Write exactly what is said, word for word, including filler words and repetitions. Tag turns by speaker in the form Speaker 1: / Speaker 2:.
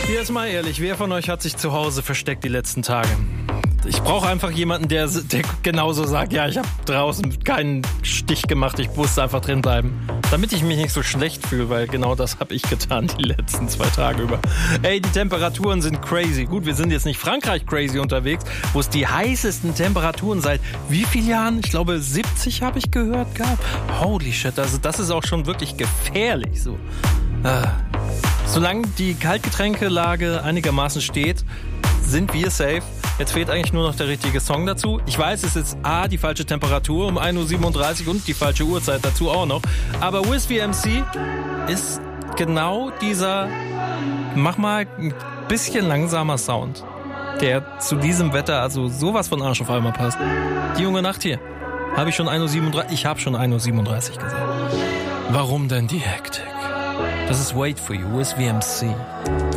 Speaker 1: Jetzt mal ehrlich, wer von euch hat sich zu Hause versteckt die letzten Tage? Ich brauche einfach jemanden, der, der genauso sagt, ja, ich habe draußen keinen Stich gemacht, ich musste einfach drin bleiben. Damit ich mich nicht so schlecht fühle, weil genau das habe ich getan die letzten zwei Tage über. Ey, die Temperaturen sind crazy. Gut, wir sind jetzt nicht Frankreich crazy unterwegs, wo es die heißesten Temperaturen seit wie vielen Jahren? Ich glaube siebzig habe ich gehört gab. Holy shit, also das ist auch schon wirklich gefährlich so. Ah. Solange die Kaltgetränkelage einigermaßen steht, sind wir safe. Jetzt fehlt eigentlich nur noch der richtige Song dazu. Ich weiß, es ist A, die falsche Temperatur um ein Uhr siebenunddreißig und die falsche Uhrzeit dazu auch noch. Aber Wiz V M C ist genau dieser, mach mal ein bisschen langsamer Sound, der zu diesem Wetter also sowas von Arsch auf einmal passt. Die junge Nacht hier. Habe ich schon ein Uhr siebenunddreißig? Ich habe schon ein Uhr siebenunddreißig gesagt. Warum denn die Hektik? Das ist Wait For You, Wiz V M C.